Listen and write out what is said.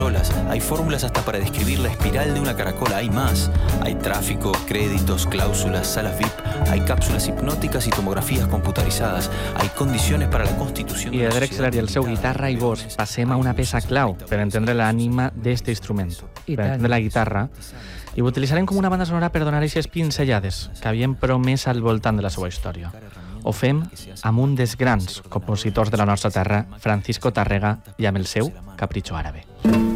Hay fórmulas hasta para describir la espiral de una caracola. Hay más. Hay tráfico, créditos, cláusulas, salas VIP. Hay cápsulas hipnòtiques i tomografías computaritzades. Hay condiciones para la constitución. I de Drexler i el seu guitarra i voz passem a una peça clau per entendre l'ànima d'este instrument. Per entendre la guitarra. I ho utilitzarem com una banda sonora per donar aquestes pinzellades que havien promès al voltant de la seva història. Ho fem amb un dels grans compositors de la nostra terra, Francisco Tárrega, i amb el seu Capricho Árabe.